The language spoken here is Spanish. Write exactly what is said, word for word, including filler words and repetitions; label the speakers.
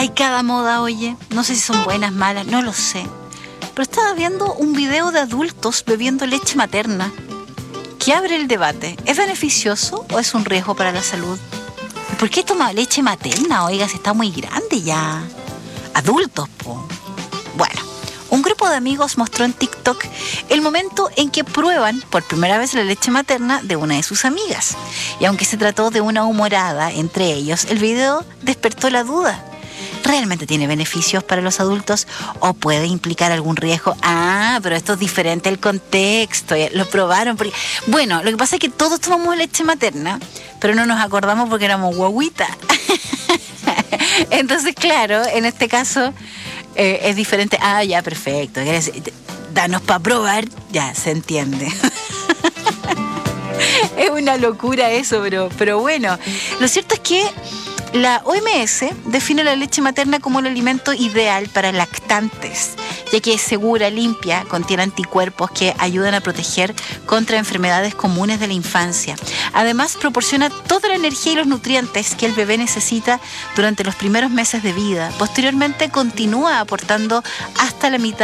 Speaker 1: Hay cada moda, oye. No sé si son buenas, malas, no lo sé. Pero estaba viendo un video de adultos bebiendo leche materna que abre el debate. ¿Es beneficioso o es un riesgo para la salud? ¿Y por qué toma leche materna? Oiga, si está muy grande ya. Adultos, po. Bueno, un grupo de amigos mostró en TikTok el momento en que prueban por primera vez la leche materna de una de sus amigas. Y aunque se trató de una humorada entre ellos, el video despertó la duda. ¿Realmente tiene beneficios para los adultos o puede implicar algún riesgo? Ah, pero esto es diferente el contexto. Lo probaron. Porque... Bueno, lo que pasa es que todos tomamos leche materna, pero no nos acordamos porque éramos guaguitas. Entonces, claro, en este caso eh, es diferente. Ah, ya, perfecto. Danos para probar, ya, se entiende. Es una locura eso, pero, pero bueno. Lo cierto es que la O M S define la leche materna como el alimento ideal para lactantes, ya que es segura, limpia, contiene anticuerpos que ayudan a proteger contra enfermedades comunes de la infancia. Además, proporciona toda la energía y los nutrientes que el bebé necesita durante los primeros meses de vida. Posteriormente, continúa aportando hasta la mitad